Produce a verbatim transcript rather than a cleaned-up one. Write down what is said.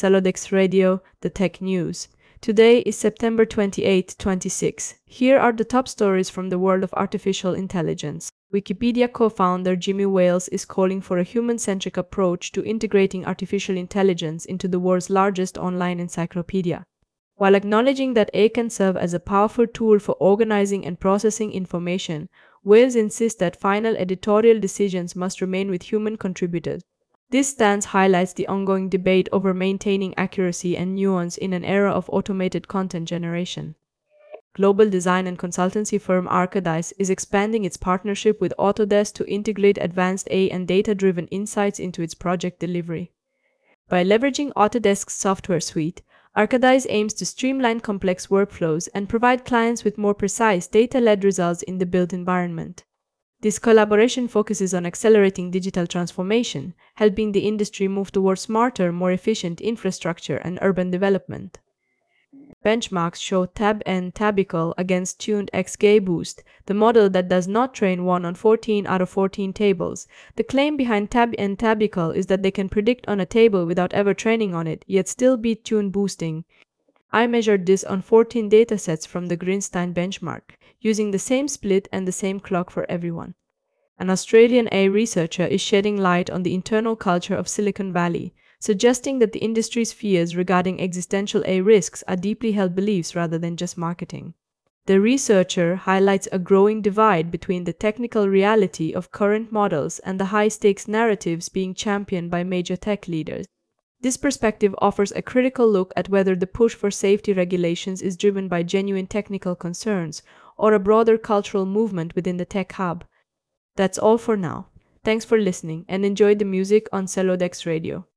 Celodex Radio, the tech news. Today is September twenty-eighth, twenty-six. Here are the top stories from the world of artificial intelligence. Wikipedia co-founder Jimmy Wales is calling for a human-centric approach to integrating artificial intelligence into the world's largest online encyclopedia. While acknowledging that A I can serve as a powerful tool for organizing and processing information, Wales insists that final editorial decisions must remain with human contributors. This stance highlights the ongoing debate over maintaining accuracy and nuance in an era of automated content generation. Global design and consultancy firm Arcadis is expanding its partnership with Autodesk to integrate advanced A I and data-driven insights into its project delivery. By leveraging Autodesk's software suite, Arcadis aims to streamline complex workflows and provide clients with more precise, data-led results in the built environment. This collaboration focuses on accelerating digital transformation, helping the industry move towards smarter, more efficient infrastructure and urban development. Benchmarks show Tab N Tabical against tuned XGBoost, the model that does not train one on fourteen out of fourteen tables. The claim behind Tab N Tabical is that they can predict on a table without ever training on it, yet still beat tune boosting. I measured this on fourteen datasets from the Greenstein benchmark, using the same split and the same clock for everyone. An Australian A I researcher is shedding light on the internal culture of Silicon Valley, suggesting that the industry's fears regarding existential A I risks are deeply held beliefs rather than just marketing. The researcher highlights a growing divide between the technical reality of current models and the high-stakes narratives being championed by major tech leaders. This perspective offers a critical look at whether the push for safety regulations is driven by genuine technical concerns or a broader cultural movement within the tech hub. That's all for now. Thanks for listening and enjoy the music on Celodex Radio.